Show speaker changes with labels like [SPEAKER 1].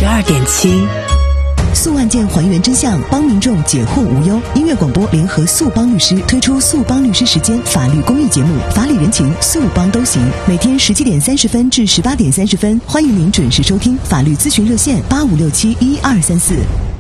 [SPEAKER 1] 92.7。
[SPEAKER 2] 诉案件还原真相，帮民众解惑无忧。音乐广播联合速帮律师推出速帮律师时间法律公益节目，法理人情，速帮都行。每天17点30分至18点30分，欢迎您准时收听。法律咨询热线85671234。